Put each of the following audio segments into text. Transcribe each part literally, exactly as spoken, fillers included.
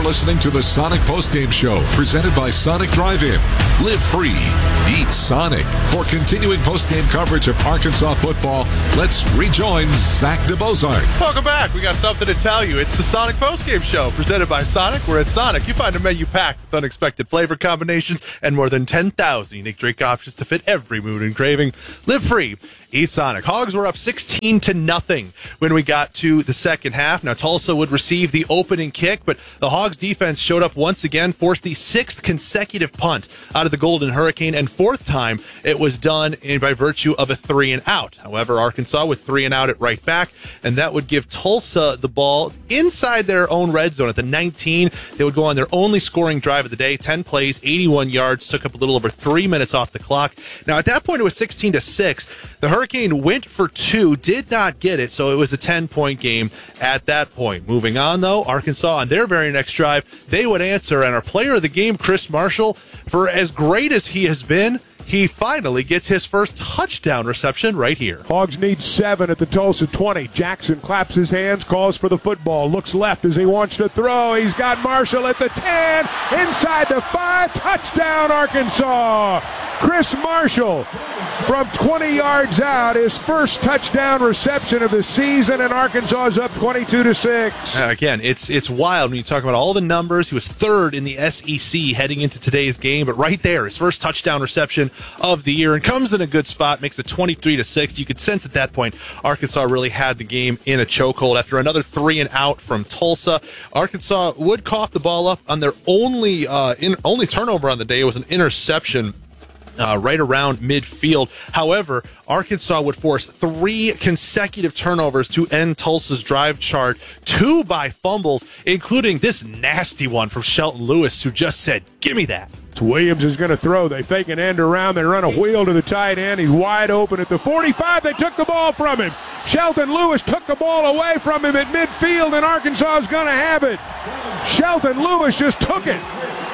listening to the Sonic Postgame Show, presented by Sonic Drive-In. Live free. Eat Sonic. For continuing postgame coverage of Arkansas football, let's rejoin Zach DeBozart. Welcome back. We got something to tell you. It's the Sonic Postgame Show, presented by Sonic. Where at Sonic, you find a menu packed with unexpected flavor combinations and more than ten thousand unique drink options to fit every mood and craving. Live free. Eat Sonic. Hogs were up sixteen to nothing when we got to the second half. Now, Tulsa would receive the opening kick, but the Hogs defense showed up once again, forced the sixth consecutive punt out of the Golden Hurricane, and fourth time it was done in, by virtue of a three and out. However, Arkansas with three and out at right back, and that would give Tulsa the ball inside their own red zone at the nineteen. They would go on their only scoring drive of the day, ten plays, eighty-one yards, took up a little over three minutes off the clock. Now, at that point, it was sixteen to six. The Hurricane went for two, did not get it, so it was a ten-point game at that point. Moving on, though, Arkansas on their very next drive, they would answer, and our player of the game, Chris Marshall, for as great as he has been, he finally gets his first touchdown reception right here. Hogs need seven at the Tulsa twenty. Jackson claps his hands, calls for the football, looks left as he wants to throw. He's got Marshall at the ten, inside the five, touchdown Arkansas. Chris Marshall from twenty yards out, his first touchdown reception of the season, and Arkansas is up twenty-two to six. Uh, again, it's it's wild when you talk about all the numbers. He was third in the S E C heading into today's game, but right there, his first touchdown reception of the year, and comes in a good spot, makes it twenty-three to six. You could sense at that point Arkansas really had the game in a chokehold. After another three and out from Tulsa, Arkansas would cough the ball up on their only uh, in, only turnover on the day. It was an interception Uh, right around midfield. However, Arkansas would force three consecutive turnovers to end Tulsa's drive chart, two by fumbles, including this nasty one from Shelton Lewis, who just said, "Give me that." Williams is going to throw. They fake an end around. They run a wheel to the tight end. He's wide open at the forty-five. They took the ball from him. Shelton Lewis took the ball away from him at midfield, and Arkansas is going to have it. Shelton Lewis just took it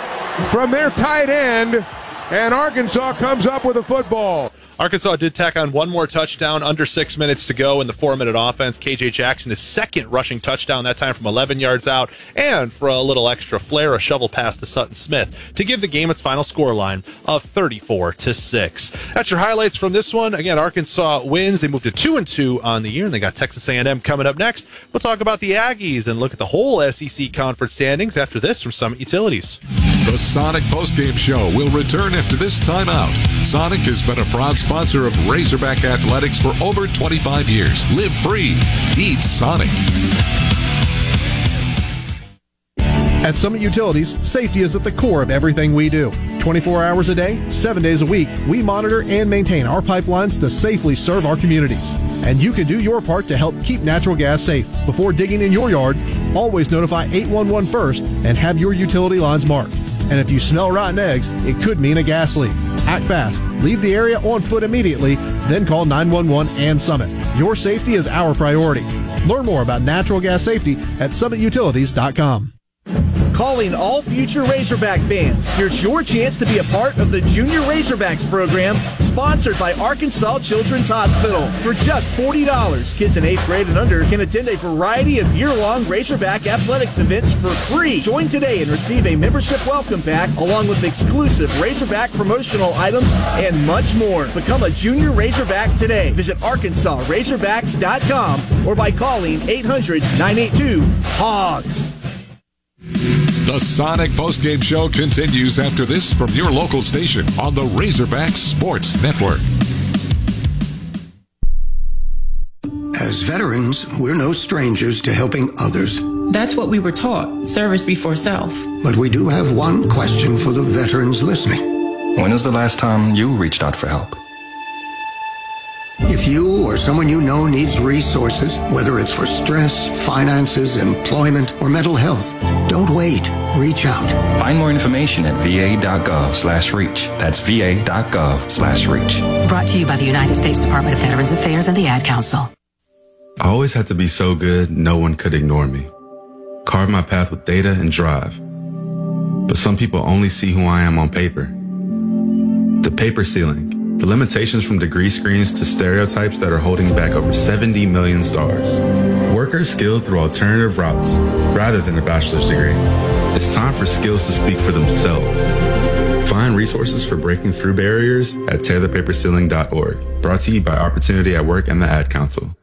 from their tight end, and Arkansas comes up with a football. Arkansas did tack on one more touchdown, under six minutes to go in the four-minute offense. K J Jackson, his second rushing touchdown, that time from eleven yards out, and for a little extra flair, a shovel pass to Sutton Smith to give the game its final scoreline of thirty-four to six. That's your highlights from this one. Again, Arkansas wins. They moved to two and two on the year, and they got Texas A and M coming up next. We'll talk about the Aggies and look at the whole S E C conference standings after this from Summit Utilities. The Sonic Postgame Show will return after this timeout. Sonic has been a proud sponsor of Razorback Athletics for over twenty-five years. Live free. Eat Sonic. At Summit Utilities, safety is at the core of everything we do. twenty-four hours a day, seven days a week, we monitor and maintain our pipelines to safely serve our communities. And you can do your part to help keep natural gas safe. Before digging in your yard, always notify eight one one first and have your utility lines marked. And if you smell rotten eggs, it could mean a gas leak. Act fast. Leave the area on foot immediately, then call nine one one and Summit. Your safety is our priority. Learn more about natural gas safety at summit utilities dot com. Calling all future Razorback fans. Here's your chance to be a part of the Junior Razorbacks program sponsored by Arkansas Children's Hospital. For just forty dollars, kids in eighth grade and under can attend a variety of year-long Razorback athletics events for free. Join today and receive a membership welcome pack along with exclusive Razorback promotional items and much more. Become a Junior Razorback today. Visit arkansas razorbacks dot com or by calling eight hundred nine eight two HOGS. The Sonic Postgame Show continues after this from your local station on the Razorback Sports Network. As veterans, we're no strangers to helping others. That's what we were taught, service before self. But we do have one question for the veterans listening. When was the last time you reached out for help? If you or someone you know needs resources, whether it's for stress, finances, employment, or mental health, don't wait. Reach out. Find more information at va.gov slash reach. That's va.gov slash reach. Brought to you by the United States Department of Veterans Affairs and the Ad Council. I always had to be so good, no one could ignore me. Carve my path with data and drive. But some people only see who I am on paper. The paper ceiling. The limitations from degree screens to stereotypes that are holding back over seventy million stars. Workers skilled through alternative routes rather than a bachelor's degree. It's time for skills to speak for themselves. Find resources for breaking through barriers at taylor paper ceiling dot org. Brought to you by Opportunity at Work and the Ad Council.